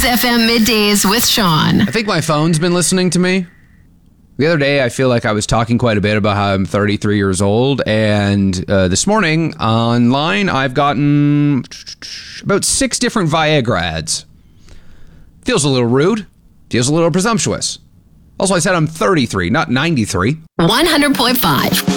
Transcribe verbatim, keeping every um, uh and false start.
F M Middays with Sean. I think my phone's been listening to me. The other day, I feel like I was talking quite a bit about how I'm thirty-three years old. And uh, this morning online, I've gotten about six different Viagra ads. Feels a little rude. Feels a little presumptuous. Also, I said I'm thirty-three, not ninety-three. one hundred point five